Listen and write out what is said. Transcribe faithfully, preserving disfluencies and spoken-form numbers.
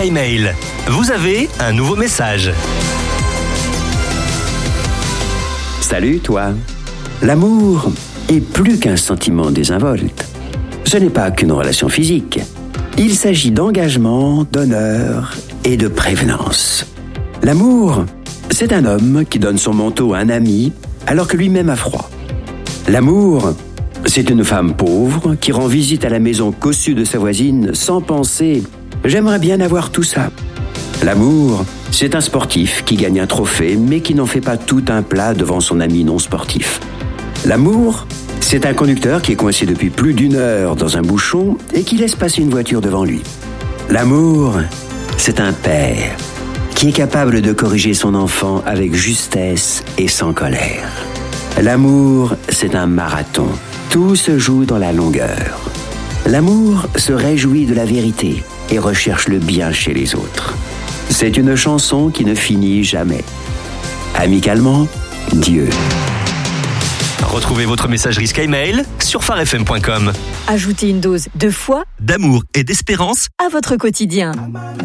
Skymail. Vous avez un nouveau message. Salut toi. L'amour est plus qu'un sentiment désinvolte. Ce n'est pas qu'une relation physique. Il s'agit d'engagement, d'honneur et de prévenance. L'amour, c'est un homme qui donne son manteau à un ami alors que lui-même a froid. L'amour, c'est une femme pauvre qui rend visite à la maison cossue de sa voisine sans penser « j'aimerais bien avoir tout ça ». L'amour, c'est un sportif qui gagne un trophée mais qui n'en fait pas tout un plat devant son ami non sportif. L'amour, c'est un conducteur qui est coincé depuis plus d'une heure dans un bouchon et qui laisse passer une voiture devant lui. L'amour, c'est un père qui est capable de corriger son enfant avec justesse et sans colère. L'amour, c'est un marathon. Tout se joue dans la longueur. L'amour se réjouit de la vérité et recherche le bien chez les autres. C'est une chanson qui ne finit jamais. Amicalement, Dieu. Retrouvez votre messagerie Skymail sur phare f m point com. Ajoutez une dose de foi, D'amour et d'espérance à votre quotidien.